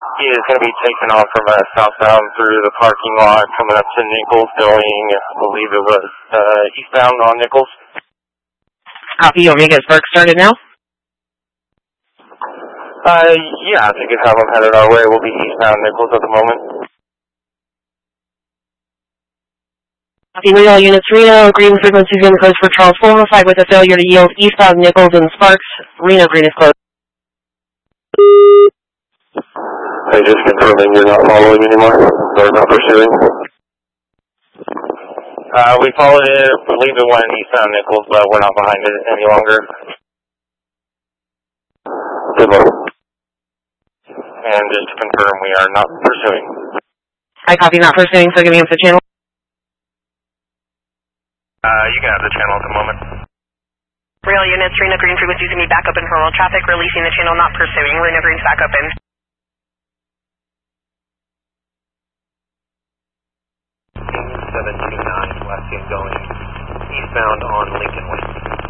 He is going to be taking off from southbound through the parking lot, coming up to Nichols, going, I believe it was eastbound on Nichols. Copy. You want me to get Spark started now? Yeah, if you could have them headed our way, we'll be eastbound Nichols at the moment. Copy. Reno units, Reno, green frequency is going to close for Charles 405 with a failure to yield eastbound Nichols and Sparks. Reno green is closed. Hey, just confirming you're not following anymore, or not pursuing? We followed it, I believe it went eastbound Nichols, but we're not behind it any longer. Good luck. And just to confirm, we are not pursuing. I copy, not pursuing, so give me up the channel. You can have the channel at the moment. Rail units, Reno green frequency is going to be back open for normal traffic, releasing the channel, not pursuing. Reno green's back open. 729 west going eastbound on Lincoln Way.